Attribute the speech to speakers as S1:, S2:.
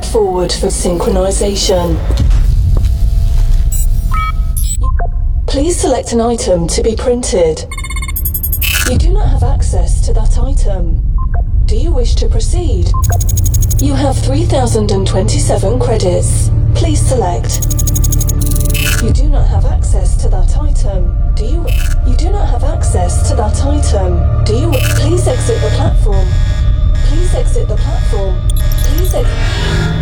S1: forward for synchronization. Please select an item to be printed. You do not have access to that item. Do you wish to proceed? You have 3,027 credits. Please select. You do not have access to that item. You do not have access to that item. Please exit the platform. Please exit the platform. Please exit.